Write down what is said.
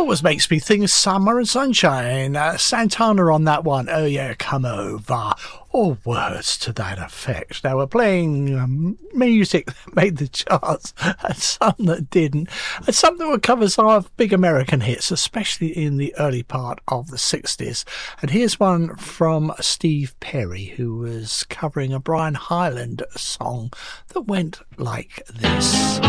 was Makes Me Think Summer and Sunshine. Santana on that one. Oh yeah, come over. Or words to that effect. Now we're playing music that made the charts and some that didn't. And some that would cover some of big American hits, especially in the early part of the 60s. And here's one from Steve Perry, who was covering a Brian Hyland song that went like this.